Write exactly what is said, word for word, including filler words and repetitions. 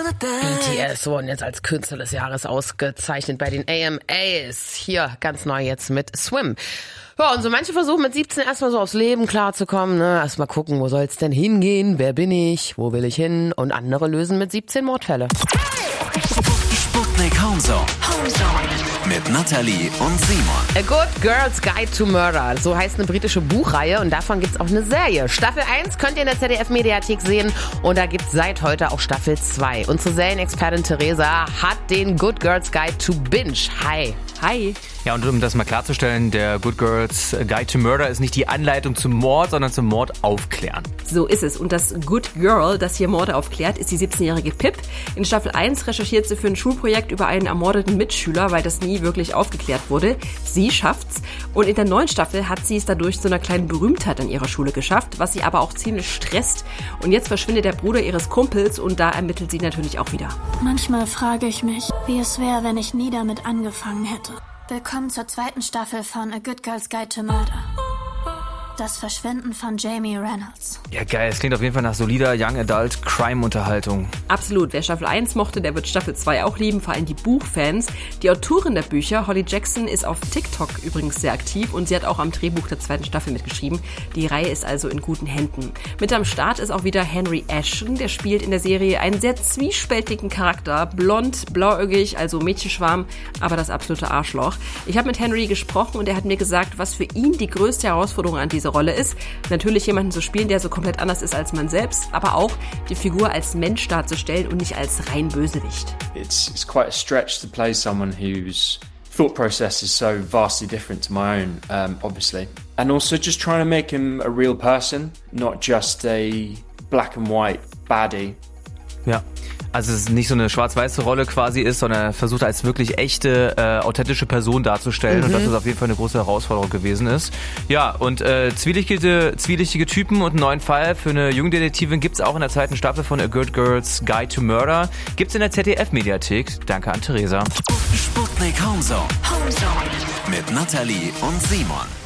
B T S wurden jetzt als Künstler des Jahres ausgezeichnet bei den A M As. Hier ganz neu jetzt mit Swim. Ja, und so manche versuchen mit siebzehn erstmal so aufs Leben klarzukommen, ne? Erstmal gucken, wo soll's denn hingehen, wer bin ich, wo will ich hin, und andere lösen mit siebzehn Mordfälle. Sputnik Homezone. Mit Nathalie und Simon. A Good Girl's Guide to Murder. So heißt eine britische Buchreihe und davon gibt's auch eine Serie. Staffel eins könnt ihr in der Z D F-Mediathek sehen und da gibt's seit heute auch Staffel zwei. Unsere Serienexpertin Theresa hat den Good Girl's Guide to Binge. Hi. Hi. Ja, und um das mal klarzustellen, der Good Girl's Guide to Murder ist nicht die Anleitung zum Mord, sondern zum Mord aufklären. So ist es. Und das Good Girl, das hier Morde aufklärt, ist die siebzehnjährige Pip. In Staffel eins recherchiert sie für ein Schulprojekt über einen ermordeten Mitschüler, weil das nie wirklich aufgeklärt wurde. Sie schafft's. Und in der neuen Staffel hat sie es dadurch zu einer kleinen Berühmtheit an ihrer Schule geschafft, was sie aber auch ziemlich stresst. Und jetzt verschwindet der Bruder ihres Kumpels und da ermittelt sie natürlich auch wieder. Manchmal frage ich mich, wie es wäre, wenn ich nie damit angefangen hätte. Willkommen zur zweiten Staffel von A Good Girl's Guide to Murder. Das Verschwinden von Jamie Reynolds. Ja, geil. Es klingt auf jeden Fall nach solider Young Adult Crime-Unterhaltung. Absolut. Wer Staffel eins mochte, der wird Staffel zwei auch lieben, vor allem die Buchfans. Die Autorin der Bücher, Holly Jackson, ist auf TikTok übrigens sehr aktiv und sie hat auch am Drehbuch der zweiten Staffel mitgeschrieben. Die Reihe ist also in guten Händen. Mit am Start ist auch wieder Henry Ashton. Der spielt in der Serie einen sehr zwiespältigen Charakter. Blond, blauäugig, also Mädchenschwarm, aber das absolute Arschloch. Ich habe mit Henry gesprochen und er hat mir gesagt, was für ihn die größte Herausforderung an dieser Rolle ist. Natürlich jemanden zu spielen, der so komplett anders ist als man selbst, aber auch die Figur als Mensch darzustellen und nicht als rein Bösewicht. It's, it's quite a stretch to play someone whose thought process is so vastly different to my own, um, obviously. And also just trying to make him a real person, not just a black and white baddie. Ja, also es ist nicht so eine schwarz-weiße Rolle quasi ist, sondern er versucht als wirklich echte, äh, authentische Person darzustellen mhm. und dass das auf jeden Fall eine große Herausforderung gewesen ist. Ja, und äh, zwielichtige, zwielichtige Typen und einen neuen Fall für eine Jungdetektivin gibt's auch in der zweiten Staffel von A Good Girl's Guide to Murder. Gibt's in der Z D F-Mediathek. Danke an Theresa. Sputnik Homezone. Mit Nathalie und Simon.